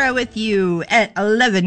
Sarah with you at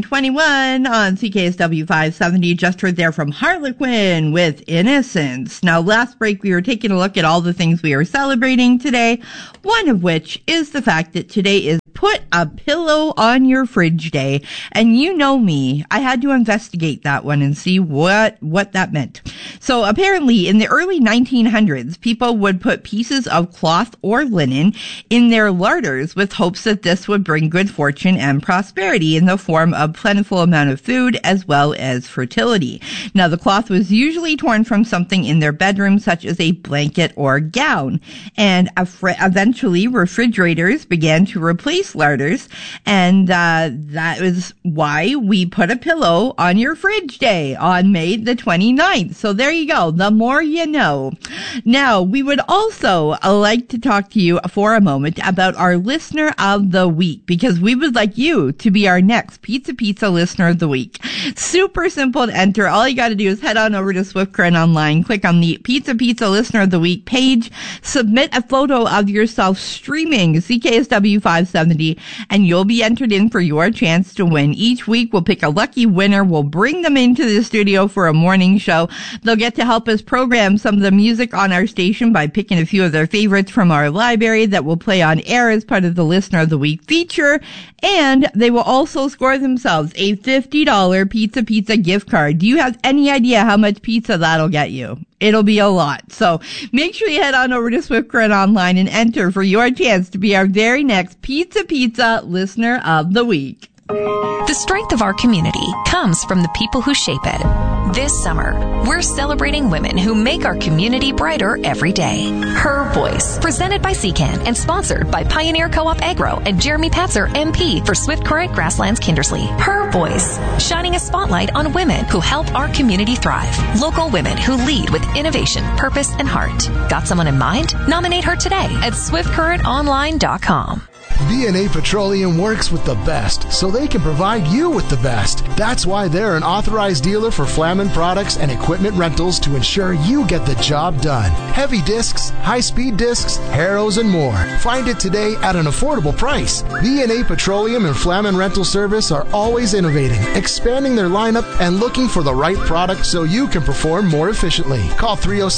11:21 on CKSW 570. Just heard there from Harlequin with Innocence. Now, last break, we were taking a look at all the things we are celebrating today, one of which is the fact that today is Put a Pillow on Your Fridge Day. And you know me, I had to investigate that one and see what that meant. So apparently in the early 1900s, people would put pieces of cloth or linen in their larders with hopes that this would bring good fortune and prosperity in the form of plentiful amount of food as well as fertility. Now, the cloth was usually torn from something in their bedroom, such as a blanket or gown. And eventually refrigerators began to replace larders, and that is why we put a pillow on your fridge day on May the 29th. So there you go. The more you know. Now, we would also like to talk to you for a moment about our Listener of the Week, because we would like you to be our next Pizza Listener of the Week. Super simple to enter. All you got to do is head on over to Swift Current Online, click on the Pizza Listener of the Week page, submit a photo of yourself streaming CKSW 570, and you'll be entered in for your chance to win. Each week, we'll pick a lucky winner. We'll bring them into the studio for a morning show. They'll get to help us program some of the music on our station by picking a few of their favorites from our library that will play on air as part of the Listener of the Week feature. And they will also score themselves a $50 Pizza gift card. Do you have any idea how much pizza that'll get you? It'll be a lot. So make sure you head on over to Swift Current Online and enter for your chance to be our very next Pizza Listener of the Week. The strength of our community comes from the people who shape it. This summer, we're celebrating women who make our community brighter every day. Her Voice, presented by CCAN and sponsored by Pioneer Co-op Agro and Jeremy Patzer, MP for Swift Current Grasslands Kindersley. Her Voice, shining a spotlight on women who help our community thrive. Local women who lead with innovation, purpose, and heart. Got someone in mind? Nominate her today at swiftcurrentonline.com. B&A Petroleum works with the best, so they can provide you with the best. That's why they're an authorized dealer for Flamin products and equipment rentals to ensure you get the job done. Heavy discs, high-speed discs, harrows, and more. Find it today at an affordable price. B&A Petroleum and Flamin Rental Service are always innovating, expanding their lineup, and looking for the right product so you can perform more efficiently. Call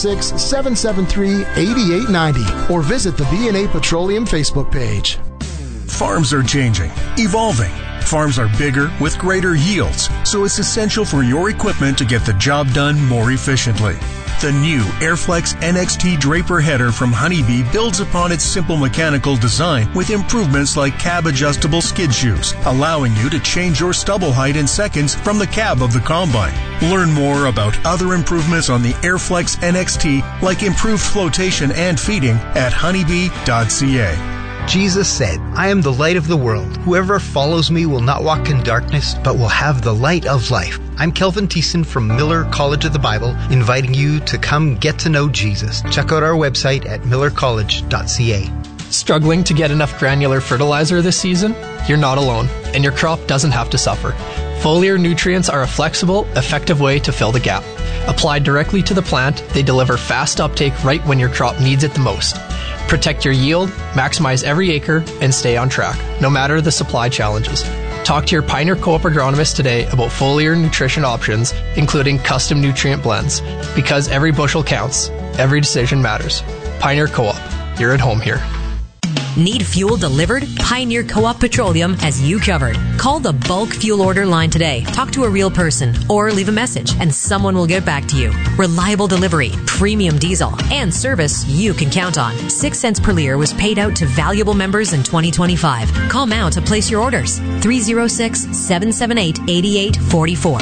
306-773-8890 or visit the B&A Petroleum Facebook page. Farms are changing, evolving. Farms are bigger with greater yields, so it's essential for your equipment to get the job done more efficiently. The new Airflex NXT Draper header from Honeybee builds upon its simple mechanical design with improvements like cab-adjustable skid shoes, allowing you to change your stubble height in seconds from the cab of the combine. Learn more about other improvements on the Airflex NXT, like improved flotation and feeding, at honeybee.ca. Jesus said, "I am the light of the world. Whoever follows me will not walk in darkness, but will have the light of life." I'm Kelvin Thiessen from Miller College of the Bible, inviting you to come get to know Jesus. Check out our website at millercollege.ca. Struggling to get enough granular fertilizer this season? You're not alone, and your crop doesn't have to suffer. Foliar nutrients are a flexible, effective way to fill the gap. Applied directly to the plant, they deliver fast uptake right when your crop needs it the most. Protect your yield, maximize every acre, and stay on track, no matter the supply challenges. Talk to your Pioneer Co-op agronomist today about foliar nutrition options, including custom nutrient blends. Because every bushel counts, every decision matters. Pioneer Co-op, you're at home here. Need fuel delivered? Pioneer Co-op Petroleum has you covered. Call the bulk fuel order line today. Talk to a real person or leave a message and someone will get back to you. Reliable delivery, premium diesel, and service you can count on. 6 cents per liter was paid out to valuable members in 2025. Call now to place your orders. 306-778-8844.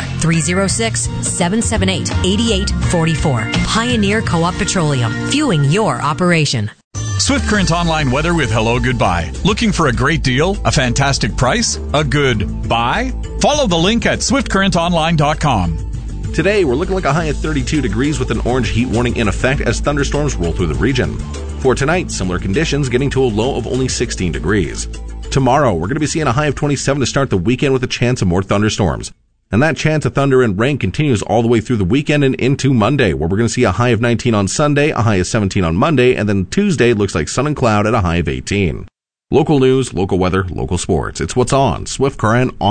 306-778-8844. Pioneer Co-op Petroleum. Fueling your operation. Swift Current Online weather with Hello Goodbye. Looking for a great deal? A fantastic price? A good buy? Follow the link at swiftcurrentonline.com. Today, we're looking like a high of 32 degrees with an orange heat warning in effect as thunderstorms roll through the region. For tonight, similar conditions getting to a low of only 16 degrees. Tomorrow, we're going to be seeing a high of 27 to start the weekend with a chance of more thunderstorms. And that chance of thunder and rain continues all the way through the weekend and into Monday, where we're going to see a high of 19 on Sunday, a high of 17 on Monday, and then Tuesday looks like sun and cloud at a high of 18. Local news, local weather, local sports. It's what's on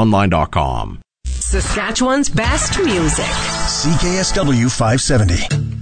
SwiftCurrentOnline.com. Saskatchewan's best music. CKSW 570.